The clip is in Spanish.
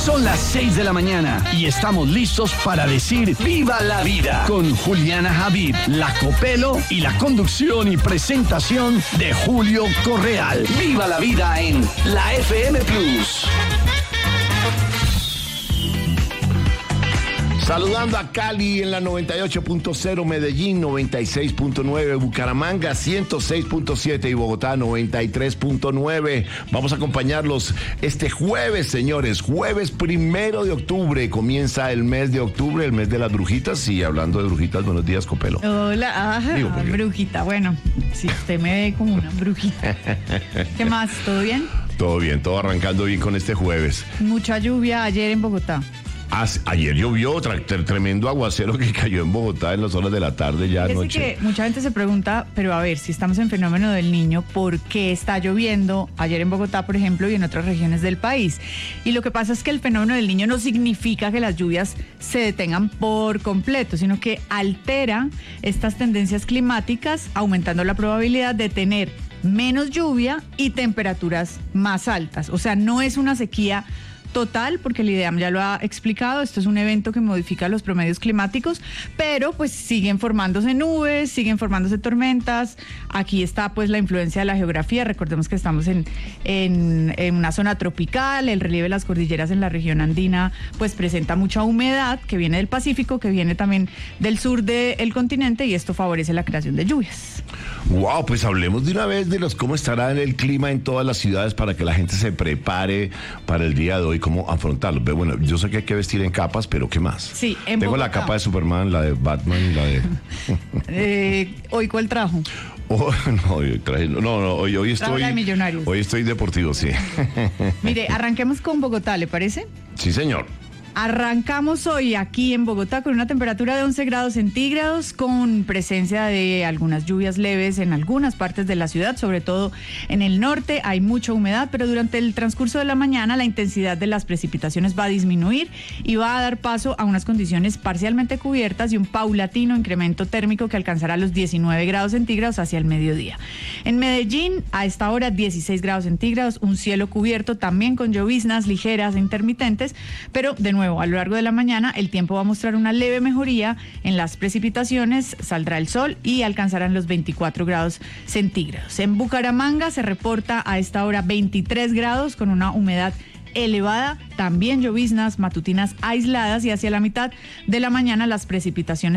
Son las 6 de la mañana y estamos listos para decir ¡Viva la vida! Con Juliana Javid, La Copelo y la conducción y presentación de Julio Correal. ¡Viva la vida en la FM Plus! Saludando a Cali en la 98.0, Medellín 96.9, Bucaramanga 106.7 y Bogotá 93.9. Vamos a acompañarlos este jueves, señores, jueves 1 de octubre. Comienza el mes de octubre, el mes de las brujitas. Y hablando de brujitas, buenos días, Copelo. Hola, brujita. Bueno, si usted me ve como una brujita. ¿Qué más? ¿Todo bien? Todo bien, todo arrancando bien con este jueves. Mucha lluvia ayer en Bogotá. Ayer llovió tremendo aguacero que cayó en Bogotá en las horas de la tarde ya anoche. Que mucha gente se pregunta, pero a ver, si estamos en fenómeno del Niño, ¿por qué está lloviendo ayer en Bogotá, por ejemplo, y en otras regiones del país? Y lo que pasa es que el fenómeno del Niño no significa que las lluvias se detengan por completo, sino que altera estas tendencias climáticas, aumentando la probabilidad de tener menos lluvia y temperaturas más altas. O sea, no es una sequía total, porque el IDEAM ya lo ha explicado, esto es un evento que modifica los promedios climáticos, pero pues siguen formándose nubes, siguen formándose tormentas. Aquí está pues la influencia de la geografía. Recordemos que estamos en una zona tropical, el relieve de las cordilleras en la región andina pues presenta mucha humedad que viene del Pacífico, que viene también del sur del continente, y esto favorece la creación de lluvias. Wow, pues hablemos de una vez de cómo estará el clima en todas las ciudades para que la gente se prepare para el día de hoy, cómo afrontarlo. Pero bueno, yo sé que hay que vestir en capas, pero ¿qué más? Sí, tengo Bogotá. La capa de Superman, la de Batman y la de... ¿Hoy cuál trajo? Hoy estoy... de Millonarios. Hoy estoy deportivo, sí. Mire, arranquemos con Bogotá, ¿le parece? Sí, señor. Arrancamos hoy aquí en Bogotá con una temperatura de 11 grados centígrados, con presencia de algunas lluvias leves en algunas partes de la ciudad, sobre todo en el norte. Hay mucha humedad, pero durante el transcurso de la mañana la intensidad de las precipitaciones va a disminuir y va a dar paso a unas condiciones parcialmente cubiertas y un paulatino incremento térmico que alcanzará los 19 grados centígrados hacia el mediodía. En Medellín, a esta hora, 16 grados centígrados, un cielo cubierto también con lloviznas ligeras e intermitentes, pero de nuevo, a lo largo de la mañana el tiempo va a mostrar una leve mejoría en las precipitaciones, saldrá el sol y alcanzarán los 24 grados centígrados. En Bucaramanga se reporta a esta hora 23 grados con una humedad elevada, también lloviznas matutinas aisladas, y hacia la mitad de la mañana las precipitaciones